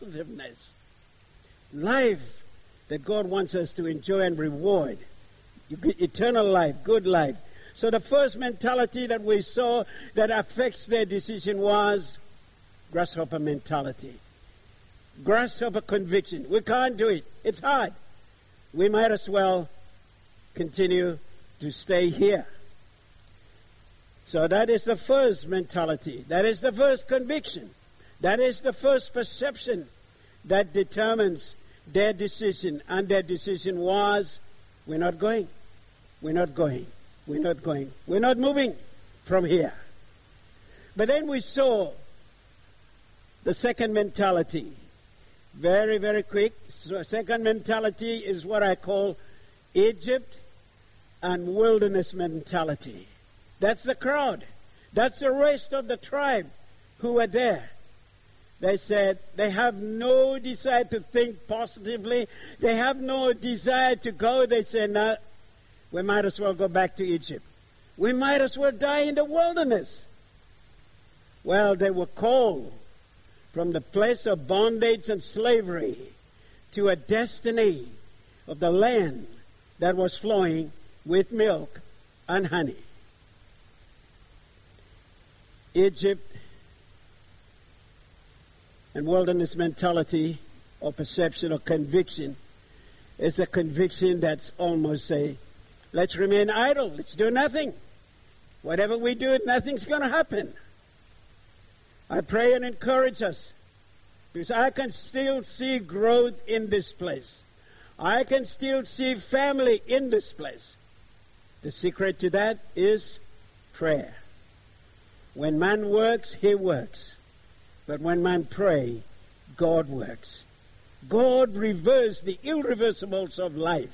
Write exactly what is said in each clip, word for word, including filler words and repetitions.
positiveness. Life that God wants us to enjoy and reward. Eternal life, good life. So the first mentality that we saw that affects their decision was grasshopper mentality. Grasshopper conviction. We can't do it. It's hard. We might as well continue to stay here. So that is the first mentality. That is the first conviction. That is the first perception that determines their decision. And their decision was, we're not going. We're not going. We're not going. We're not moving from here. But then we saw the second mentality. Very, very quick. So second mentality is what I call Egypt and wilderness mentality. That's the crowd. That's the rest of the tribe who were there. They said they have no desire to think positively. They have no desire to go. They said, no, we might as well go back to Egypt. We might as well die in the wilderness. Well, they were called from the place of bondage and slavery to a destiny of the land that was flowing with milk and honey. Egypt and wilderness mentality or perception or conviction is a conviction that's almost a, let's remain idle, let's do nothing. Whatever we do, nothing's going to happen. I pray and encourage us, because I can still see growth in this place. I can still see family in this place. The secret to that is prayer. When man works, he works. But when man prays, God works. God reverses the irreversibles of life.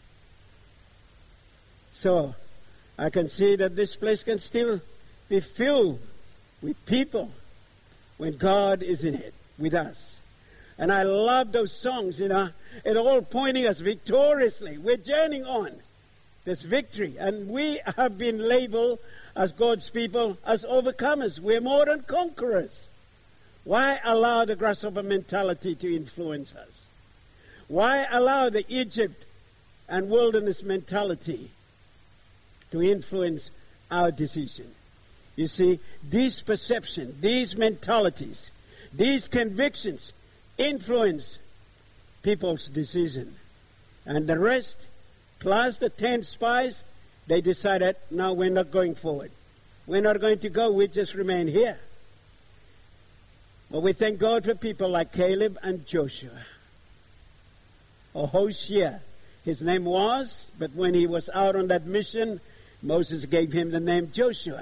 So, I can see that this place can still be filled with people when God is in it, with us. And I love those songs, you know, it all pointing us victoriously. We're journeying on. There's victory. And we have been labeled as God's people as overcomers. We're more than conquerors. Why allow the grasshopper mentality to influence us? Why allow the Egypt and wilderness mentality to influence our decision? You see, these perceptions, these mentalities, these convictions influence people's decision. And the rest, plus the ten spies, they decided, no, we're not going forward. We're not going to go, we just remain here. But we thank God for people like Caleb and Joshua. Or Hoshea, his name was, but when he was out on that mission, Moses gave him the name Joshua.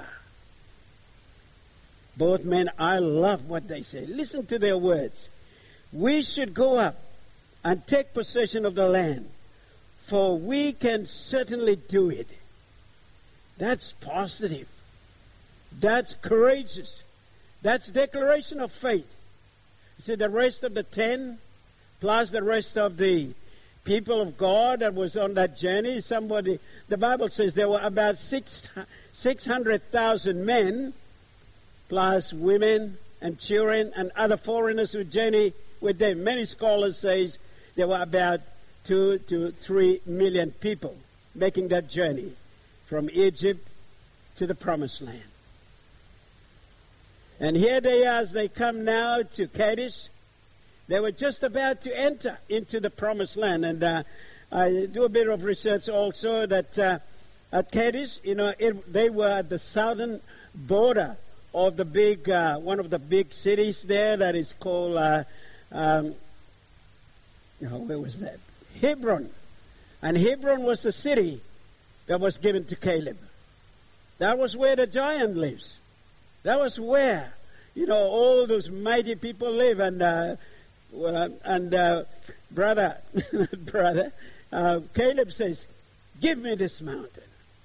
Both men, I love what they say. Listen to their words. We should go up and take possession of the land, for we can certainly do it. That's positive. That's courageous. That's declaration of faith. You see, the rest of the ten, plus the rest of the people of God that was on that journey, somebody, the Bible says there were about six, six hundred thousand men, plus women and children and other foreigners who journey with them. Many scholars say there were about two to three million people making that journey from Egypt to the Promised Land. And here they are as they come now to Kadesh. They were just about to enter into the Promised Land. And uh, I do a bit of research also that uh, at Kadesh, you know, it, they were at the southern border of the big, uh, one of the big cities there that is called, uh, um, oh, where was that? Hebron. And Hebron was the city that was given to Caleb. That was where the giant lives. That was where, you know, all those mighty people live. And, uh, well, and uh, brother, brother, uh, Caleb says, give me this mountain.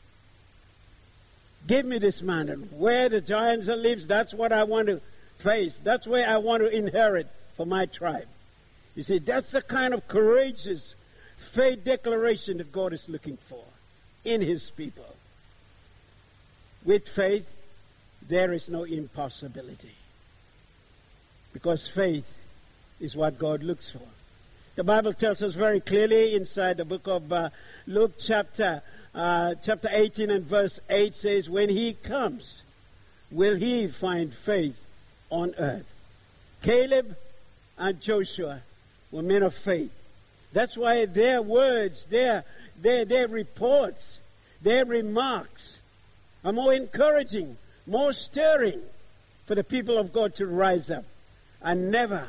Give me this mountain. Where the giants live, that's what I want to face. That's where I want to inherit for my tribe. You see, that's the kind of courageous faith declaration that God is looking for in His people. With faith, there is no impossibility. Because faith is what God looks for. The Bible tells us very clearly inside the book of uh, Luke chapter uh, chapter eighteen and verse eight says, when he comes, will he find faith on earth? Caleb and Joshua were men of faith. That's why their words, their, their, their reports, their remarks are more encouraging, more stirring for the people of God to rise up and never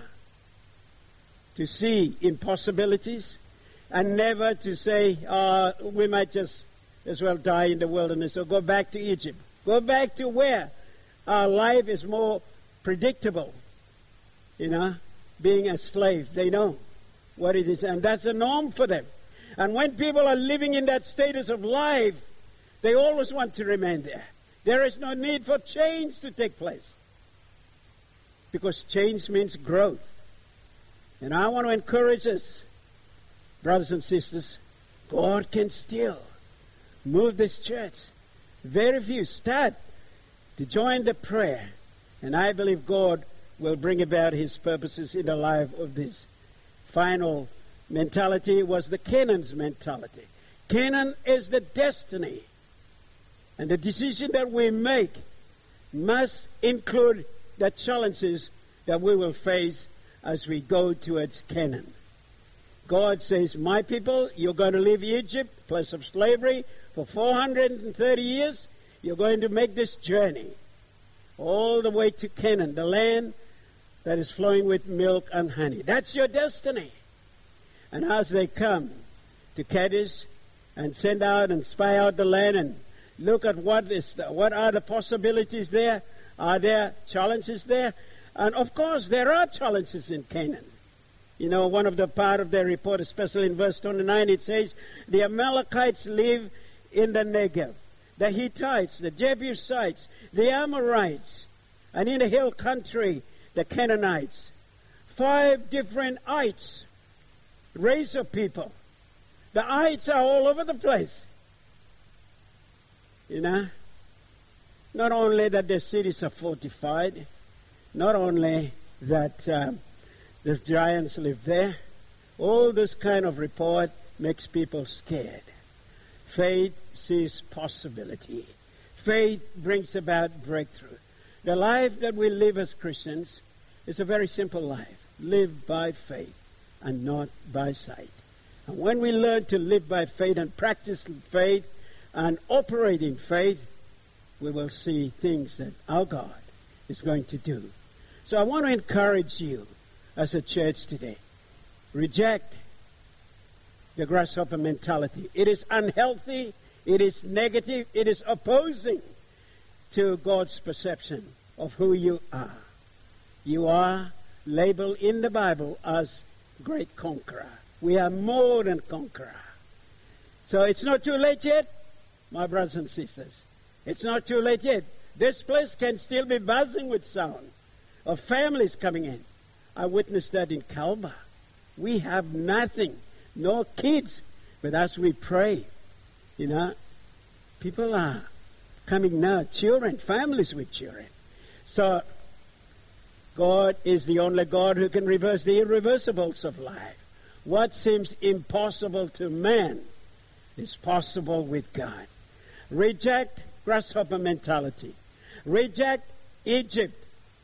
to see impossibilities and never to say, uh, we might just as well die in the wilderness or go back to Egypt. Go back to where our life is more predictable. You know, being a slave, they know what it is, and that's a norm for them. And when people are living in that status of life, they always want to remain there. There is no need for change to take place, because change means growth. And I want to encourage us, brothers and sisters, God can still move this church. Very few start to join the prayer, and I believe God will bring about his purposes in the life of this. Final mentality was the Canaan's mentality. Canaan is the destiny. And the decision that we make must include the challenges that we will face as we go towards Canaan. God says, my people, you're going to leave Egypt, place of slavery, for four hundred thirty years. You're going to make this journey all the way to Canaan, the land that is flowing with milk and honey. That's your destiny. And as they come to Kadesh and send out and spy out the land and look at what is the, what are the possibilities there, are there challenges there? And of course, there are challenges in Canaan. You know, one of the part of their report, especially in verse twenty-nine, it says, the Amalekites live in the Negev, the Hittites, the Jebusites, the Amorites, and in the hill country, the Canaanites. Five different ites, race of people. The ites are all over the place. You know, not only that the cities are fortified, not only that uh, the giants live there, all this kind of report makes people scared. Faith sees possibility. Faith brings about breakthrough. The life that we live as Christians is a very simple life. Live by faith and not by sight. And when we learn to live by faith and practice faith and operate in faith, we will see things that our God is going to do. So I want to encourage you as a church today. Reject the grasshopper mentality. It is unhealthy. It is negative. It is opposing to God's perception of who you are. You are labeled in the Bible as great conqueror. We are more than conqueror. So it's not too late yet, my brothers and sisters. It's not too late yet. This place can still be buzzing with sound of families coming in. I witnessed that in Kalba. We have nothing, no kids, but as we pray, you know, people are coming now, children, families with children. So God is the only God who can reverse the irreversibles of life. What seems impossible to man is possible with God. Reject grasshopper mentality. Reject Egypt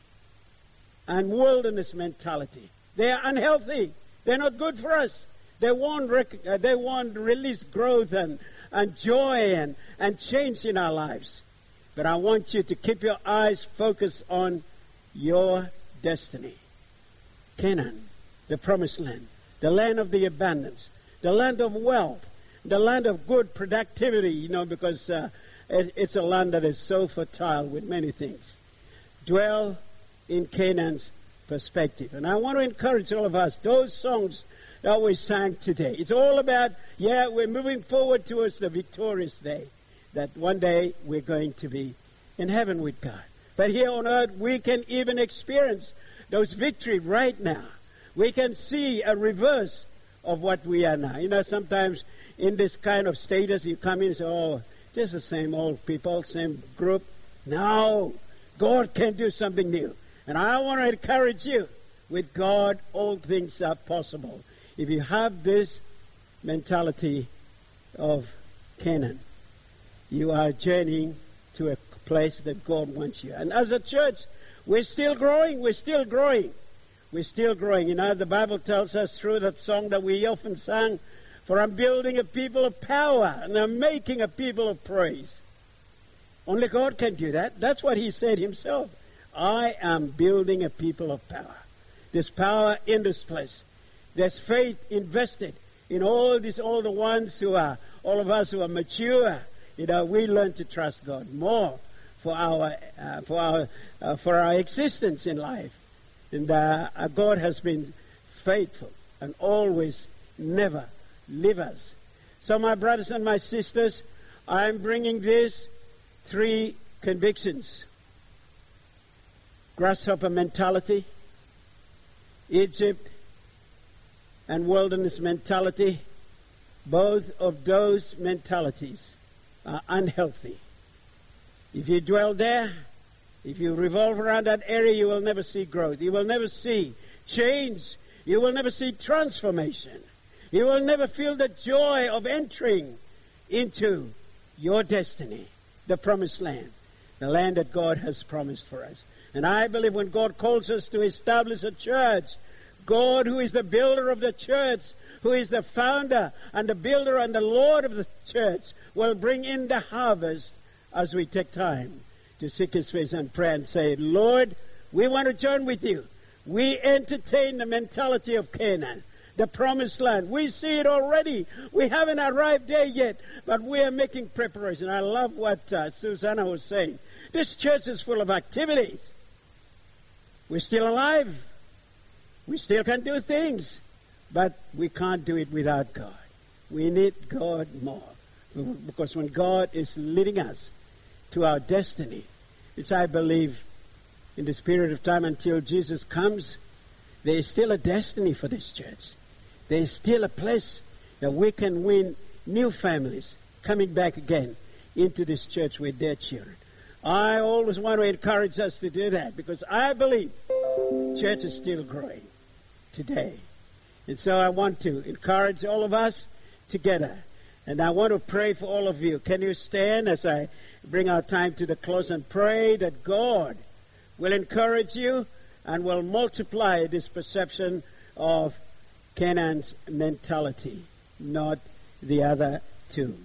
and wilderness mentality. They are unhealthy. They're not good for us. They won't, rec- uh, they won't release growth and, and joy and, and change in our lives. But I want you to keep your eyes focused on your destiny. Canaan, the promised land, the land of the abundance, the land of wealth, the land of good productivity, you know, because uh, it, it's a land that is so fertile with many things. Dwell in Canaan's perspective. And I want to encourage all of us, those songs that we sang today, it's all about, yeah, we're moving forward towards the victorious day, that one day we're going to be in heaven with God. But here on earth, we can even experience those victories right now. We can see a reverse of what we are now. You know, sometimes in this kind of status, you come in and say, oh, just the same old people, same group. No, God can do something new. And I want to encourage you, With God, all things are possible. If you have this mentality of Canaan, you are journeying to a place that God wants you. And as a church, we're still growing, we're still growing. We're still growing. You know, the Bible tells us through that song that we often sang, for I'm building a people of power and I'm making a people of praise. Only God can do that. That's what he said himself. I am building a people of power. There's power in this place. There's faith invested in all these older ones who are, all of us who are mature. You know, we learn to trust God more for our, uh, for our, uh, for our existence in life. And uh, God has been faithful and always, never leave us. So my brothers and my sisters, I'm bringing these three convictions. Grasshopper mentality, Egypt, and wilderness mentality. Both of those mentalities are unhealthy. If you dwell there, if you revolve around that area, you will never see growth. You will never see change. You will never see transformation. You will never feel the joy of entering into your destiny, the promised land, the land that God has promised for us. And I believe when God calls us to establish a church, God, who is the builder of the church, who is the founder and the builder and the Lord of the church, will bring in the harvest as we take time to seek his face and pray and say, Lord, we want to join with you. We entertain the mentality of Canaan, the promised land. We see it already. We haven't arrived there yet, but we are making preparation. I love what uh, Susanna was saying. This church is full of activities. We're still alive. We still can do things, but we can't do it without God. We need God more, because when God is leading us to our destiny, which I believe in this period of time until Jesus comes, there is still a destiny for this church. There is still a place that we can win new families coming back again into this church with their children. I always want to encourage us to do that, because I believe church is still growing today. And so I want to encourage all of us together. And I want to pray for all of you. Can you stand as I bring our time to the close and pray that God will encourage you and will multiply this perception of Canaan's mentality, not the other two.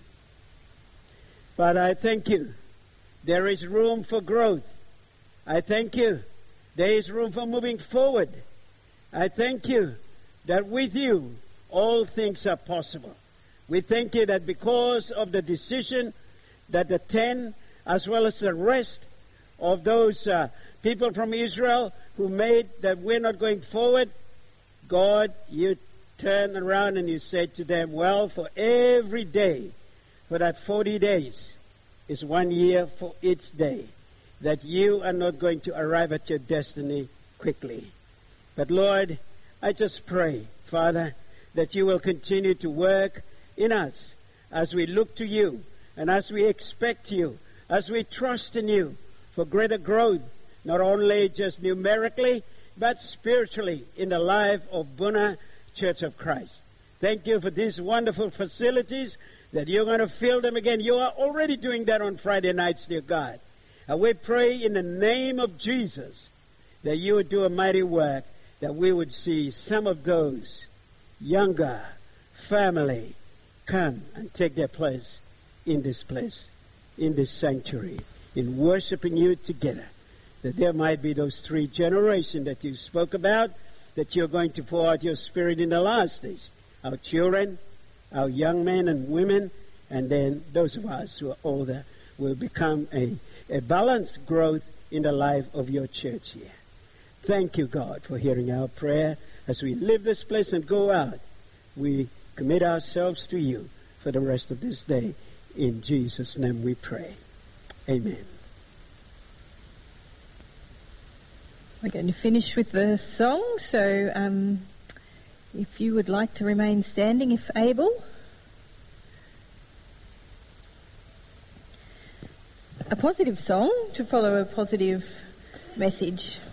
Father, I thank you. There is room for growth. I thank you. There is room for moving forward. I thank you that with you all things are possible. We thank you that because of the decision that the ten, as well as the rest of those uh, people from Israel who made that we're not going forward, God, you turned around and you said to them, well, for every day, for that forty days is one year for each day, that you are not going to arrive at your destiny quickly. But Lord, I just pray, Father, that you will continue to work in us as we look to you and as we expect you, as we trust in you for greater growth, not only just numerically, but spiritually in the life of Boonah Church of Christ. Thank you for these wonderful facilities, that you're going to fill them again. You are already doing that on Friday nights, dear God. And we pray in the name of Jesus that you would do a mighty work, that we would see some of those younger family come and take their place in this place, in this sanctuary, in worshiping you together, that there might be those three generations that you spoke about, that you're going to pour out your Spirit in the last days. Our children, our young men and women, and then those of us who are older will become a, a balanced growth in the life of your church here. Thank you, God, for hearing our prayer. As we leave this place and go out, we commit ourselves to you for the rest of this day. In Jesus' name we pray. Amen. We're going to finish with the song, so um, if you would like to remain standing, if able. A positive song to follow a positive message.